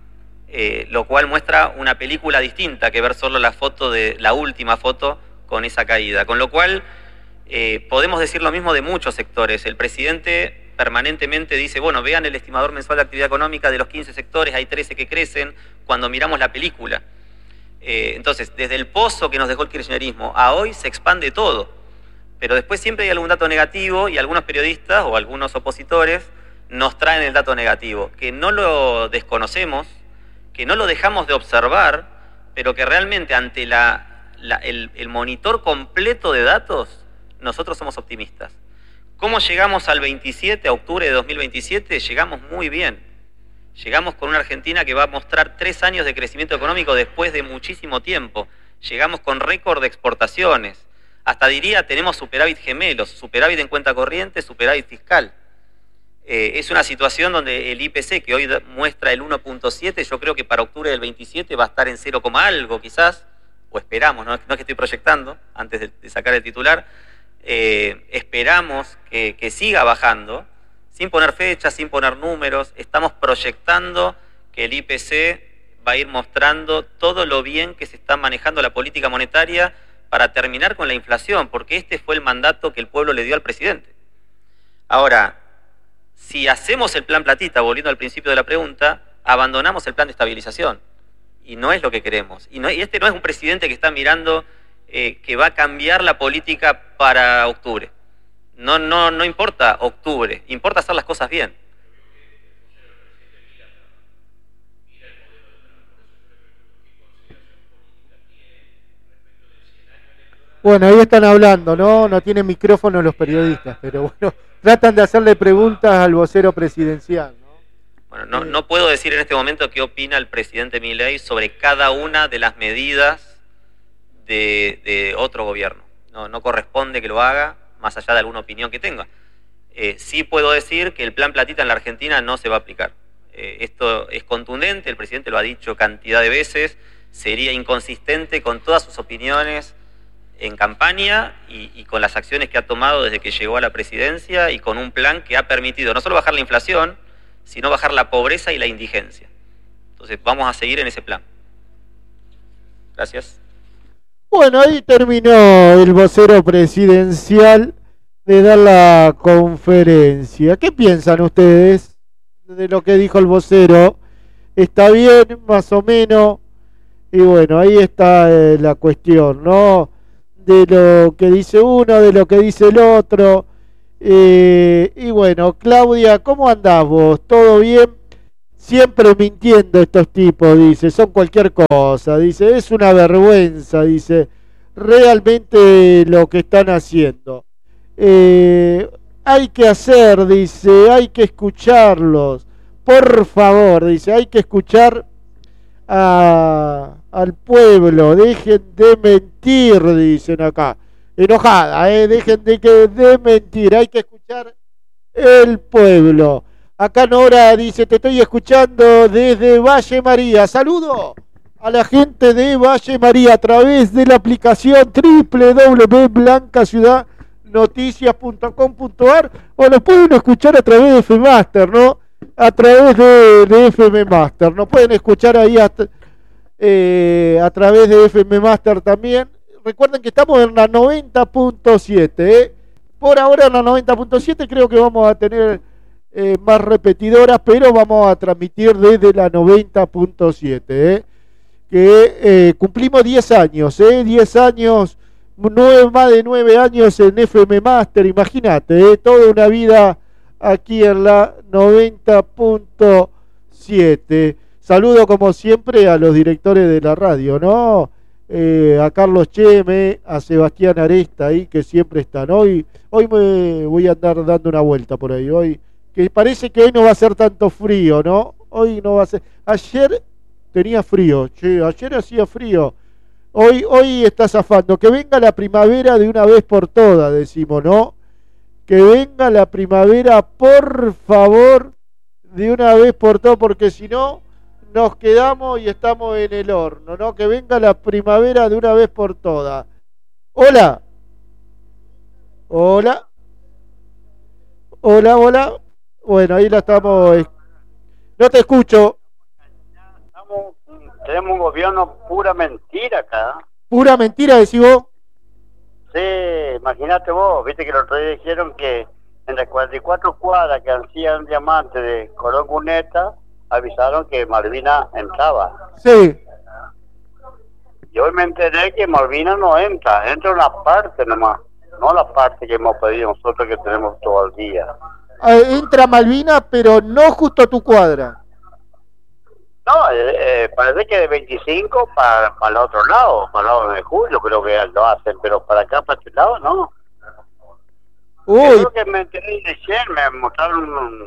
Lo cual muestra una película distinta que ver solo la última foto con esa caída. Con lo cual podemos decir lo mismo de muchos sectores. El presidente permanentemente dice, bueno, vean el estimador mensual de actividad económica de los 15 sectores, hay 13 que crecen cuando miramos la película. Entonces, desde el pozo que nos dejó el kirchnerismo a hoy se expande todo. Pero después siempre hay algún dato negativo y algunos periodistas o algunos opositores nos traen el dato negativo, que no lo desconocemos, que no lo dejamos de observar, pero que realmente ante el monitor completo de datos, nosotros somos optimistas. ¿Cómo llegamos al 27, a octubre de 2027? Llegamos muy bien. Llegamos con una Argentina que va a mostrar 3 años de crecimiento económico después de muchísimo tiempo. Llegamos con récord de exportaciones. Hasta diría, tenemos superávit gemelos, superávit en cuenta corriente, superávit fiscal. Es una situación donde el IPC, que hoy muestra el 1.7, yo creo que para octubre del 27 va a estar en 0, algo quizás, o esperamos, no es que estoy proyectando, antes de sacar el titular, esperamos que siga bajando, sin poner fechas, sin poner números. Estamos proyectando que el IPC va a ir mostrando todo lo bien que se está manejando la política monetaria para terminar con la inflación, porque este fue el mandato que el pueblo le dio al presidente. Ahora, si hacemos el plan platita, volviendo al principio de la pregunta, abandonamos el plan de estabilización, y no es lo que queremos. Y este no es un presidente que está mirando que va a cambiar la política para octubre. No importa octubre, importa hacer las cosas bien. Bueno, ahí están hablando, ¿no? No tienen micrófono los periodistas, pero bueno, tratan de hacerle preguntas al vocero presidencial, ¿no? Bueno, no puedo decir en este momento qué opina el presidente Milei sobre cada una de las medidas de otro gobierno. No corresponde que lo haga, más allá de alguna opinión que tenga. Sí puedo decir que el plan platita en la Argentina no se va a aplicar. Esto es contundente, el presidente lo ha dicho cantidad de veces, sería inconsistente con todas sus opiniones en campaña y con las acciones que ha tomado desde que llegó a la presidencia, y con un plan que ha permitido no solo bajar la inflación, sino bajar la pobreza y la indigencia. Entonces vamos a seguir en ese plan. Gracias. Bueno, ahí terminó el vocero presidencial de dar la conferencia. ¿Qué piensan ustedes de lo que dijo el vocero? ¿Está bien, más o menos? Y bueno, ahí está la cuestión, ¿no? De lo que dice uno, de lo que dice el otro. Y bueno, Claudia, ¿cómo andás vos? ¿Todo bien? Siempre mintiendo estos tipos, dice, son cualquier cosa, dice, es una vergüenza, dice, realmente lo que están haciendo. Hay que hacer, dice, hay que escucharlos, por favor, dice, hay que escuchar al pueblo, dejen de mentir, dicen acá, enojada, dejen de mentir, hay que escuchar el pueblo. Acá Nora dice, te estoy escuchando desde Valle María. Saludo a la gente de Valle María a través de la aplicación www.blancaciudadnoticias.com.ar, o lo pueden escuchar a través de FMaster, ¿no? A través de FM Master. Nos pueden escuchar ahí a través de FM Master también. Recuerden que estamos en la 90.7, Por ahora en la 90.7, creo que vamos a tener más repetidoras, pero vamos a transmitir desde la 90.7, que cumplimos 10 años, 10 años, más de 9 años en FM Master, imagínate, toda una vida aquí en la 90.7. Saludo como siempre a los directores de la radio, ¿no? A Carlos Cheme, a Sebastián Aresta ahí, que siempre están. Hoy me voy a andar dando una vuelta por ahí, hoy, que parece que hoy no va a ser tanto frío, ¿no? Hoy no va a ser. Ayer tenía frío, ayer hacía frío. Hoy está zafando. Que venga la primavera de una vez por todas, decimos, ¿no? Que venga la primavera, por favor, de una vez por todas, porque si no nos quedamos y estamos en el horno, ¿no? Que venga la primavera de una vez por todas. Hola. Hola. Hola, hola. Bueno, ahí la estamos. No te escucho. Tenemos un gobierno pura mentira acá. ¿Pura mentira, decís vos? Sí, imagínate vos, viste que los otro día dijeron que en las 44 cuadras que hacían diamante de Colón Cuneta, avisaron que Malvina entraba. Sí. Y hoy me enteré que Malvina no entra una parte nomás, no la parte que hemos pedido nosotros que tenemos todo el día. Entra Malvina, pero no justo a tu cuadra. No, parece que de 25 para el otro lado, para el lado de Julio creo que lo hacen, pero para acá, para este lado, no. Uy. Creo que me enteré recién, me mostraron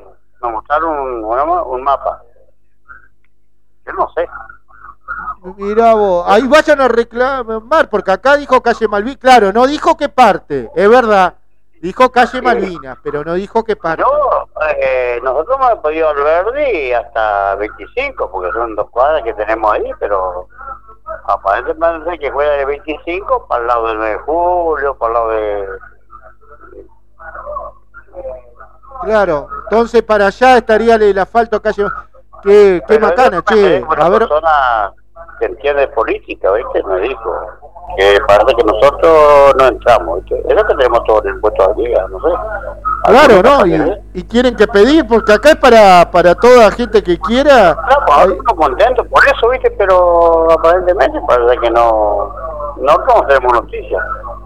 un mapa. Yo no sé. Mirá vos, ahí vayan a reclamar, porque acá dijo calle Malvinas, claro, no dijo qué parte, es verdad, dijo calle Malvinas, pero no dijo qué parte. No, nosotros hemos podido Alberdi hasta 25, porque son 2 cuadras que tenemos ahí, pero aparentemente que juega de 25 para el lado del 9 de julio, para el lado de... Claro, entonces para allá estaría el asfalto calle... Qué macana, che, a ver... que entiende política, ¿viste? Me dijo que parece que nosotros no entramos, ¿viste? Es lo que tenemos todo el impuesto al día, no sé. Claro, ¿no? Y tienen que pedir, porque acá es para toda gente que quiera. Claro, pues ahora estamos contentos por eso, ¿viste? Pero aparentemente parece que no tenemos noticias.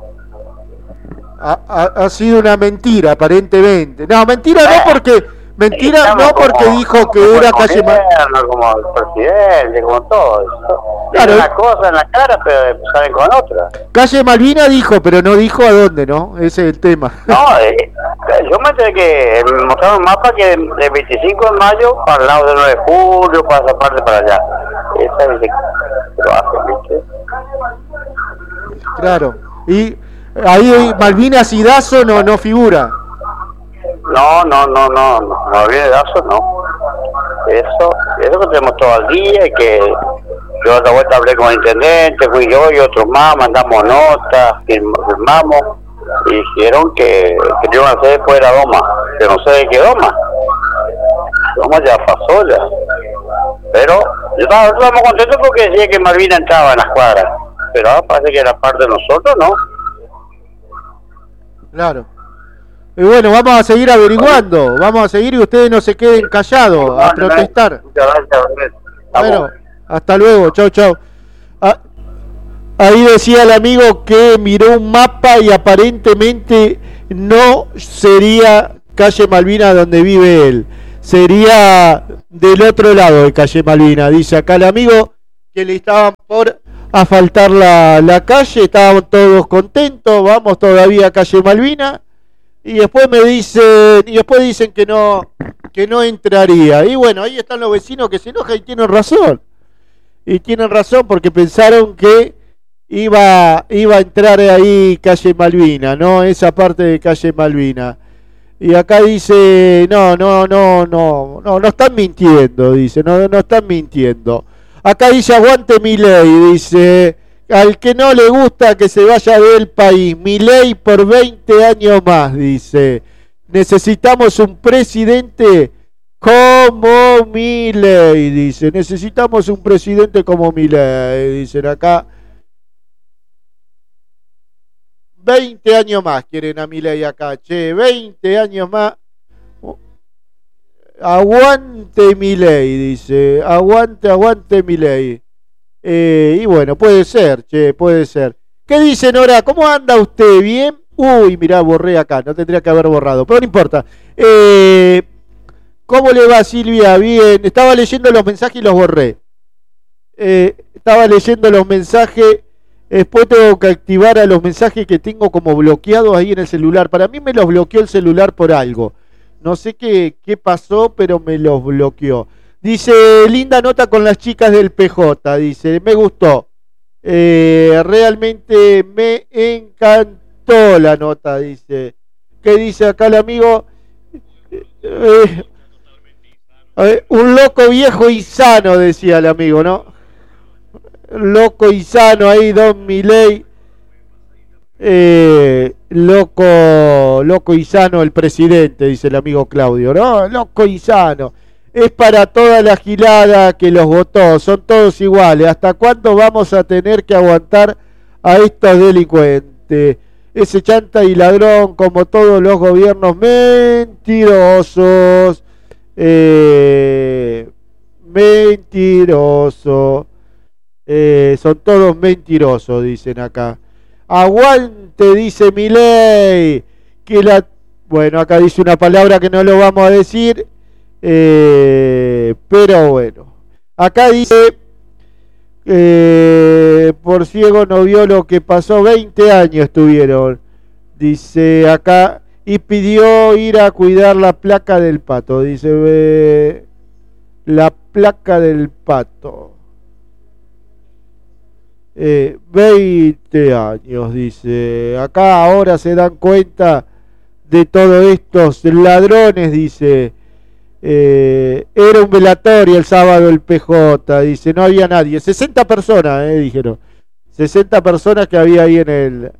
Ha sido una mentira, aparentemente. No, mentira no, porque... Mentira, no porque dijo que era calle Malvinas. Como el presidente, como todo eso. Claro. Una cosa en la cara, pero salen con otra. Calle Malvinas dijo, pero no dijo a dónde, ¿no? Ese es el tema. No, yo me enteré que me mostraron un mapa que de 25 de mayo para el lado del 9 de julio, para esa parte para allá. Esa es lo hace, ¿viste? Claro. Y ahí Malvinas y Dazo no figura. No olvide de eso, no. Eso que tenemos todo el día, y que yo otra vuelta hablé con el intendente, fui yo y otros más, mandamos notas, firmamos, y dijeron que iban a hacer después de la Doma, que no sé de qué Doma. Doma ya pasó ya. Pero estábamos contentos porque decía que Malvina entraba en las cuadras, pero ahora parece que era parte de nosotros, ¿no? Claro. Y bueno, vamos a seguir averiguando, vamos a seguir y ustedes no se queden callados a protestar. Bueno, hasta luego, chau. Ahí decía el amigo que miró un mapa y aparentemente no sería calle Malvinas donde vive él, sería del otro lado de calle Malvinas. Dice acá el amigo que le estaban por asfaltar la calle, estaban todos contentos, vamos todavía a calle Malvinas. Y después dicen que no entraría. Y bueno, ahí están los vecinos que se enojan y tienen razón. Y tienen razón porque pensaron que iba a entrar ahí calle Malvina, ¿no? Esa parte de calle Malvina. Y acá dice, no están mintiendo, dice, no están mintiendo. Acá dice, aguante Milei, dice, al que no le gusta que se vaya del país, Milei por 20 años más, dice. Necesitamos un presidente como Milei, dice. Necesitamos un presidente como Milei, dicen acá. 20 años más quieren a Milei acá, che, 20 años más. Aguante Milei, dice. Aguante Milei. Y bueno, puede ser, che, puede ser. ¿Qué dice Nora? ¿Cómo anda usted? ¿Bien? Uy, mirá, borré acá, no tendría que haber borrado, pero no importa. ¿Cómo le va, Silvia? Bien, estaba leyendo los mensajes y los borré. Estaba leyendo los mensajes, después tengo que activar a los mensajes que tengo como bloqueados ahí en el celular. Para mí me los bloqueó el celular por algo. No sé qué pasó, pero me los bloqueó. Dice, linda nota con las chicas del PJ, dice, me gustó. Realmente me encantó la nota, dice. ¿Qué dice acá el amigo? Un loco viejo y sano, decía el amigo, ¿no? Loco y sano ahí, Don Milei. Loco y sano el presidente, dice el amigo Claudio, ¿no? Loco y sano. Es para toda la gilada que los votó, son todos iguales. ¿Hasta cuándo vamos a tener que aguantar a estos delincuentes? Ese chanta y ladrón, como todos los gobiernos mentirosos. Mentiroso. Son todos mentirosos, dicen acá. Aguante, dice Milei. Bueno, acá dice una palabra que no lo vamos a decir. Pero bueno, acá dice por ciego no vio lo que pasó, 20 años estuvieron, dice acá, y pidió ir a cuidar la placa del pato. Dice, la placa del pato. 20 años, dice. Acá ahora se dan cuenta de todos estos ladrones, dice. Era un velatorio el sábado el PJ, dice, no había nadie. 60 personas, dijeron. 60 personas que había ahí en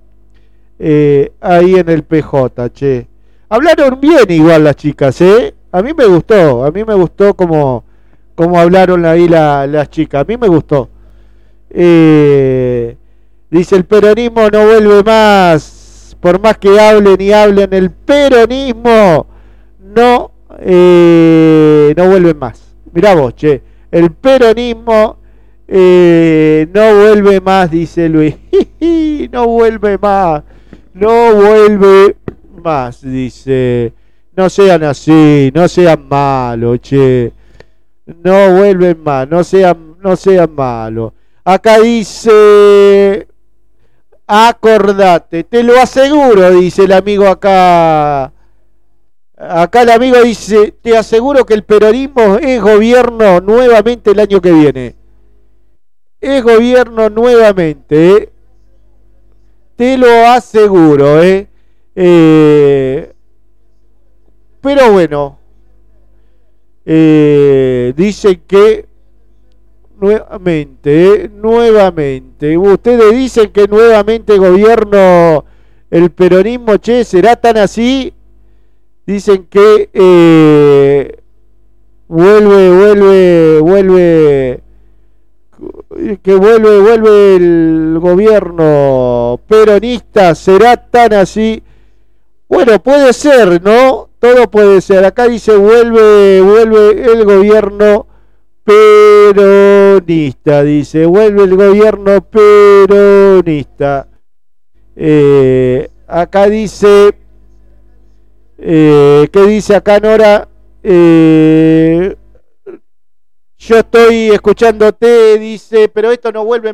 el PJ, che. Hablaron bien igual las chicas, A mí me gustó como hablaron ahí las chicas, a mí me gustó. Dice, el peronismo no vuelve más, por más que hablen y hablen, el peronismo no vuelve más. Mirá vos, che, el peronismo no vuelve más, dice Luis. No vuelve más, dice. No sean así, no sean malos, che. No vuelven más, no sean malos. Acá dice, acordate, te lo aseguro, dice el amigo acá. Acá el amigo dice, te aseguro que el peronismo es gobierno nuevamente el año que viene. Es gobierno nuevamente, te lo aseguro, pero bueno, dicen que nuevamente, ustedes dicen que nuevamente gobierno el peronismo, che, ¿será tan así? Dicen que vuelve el gobierno peronista, ¿será tan así? Bueno, puede ser, ¿no? Todo puede ser. Acá dice vuelve el gobierno peronista, dice, vuelve el gobierno peronista. Acá dice, ¿qué dice acá Nora? Yo estoy escuchándote, dice, pero esto no vuelve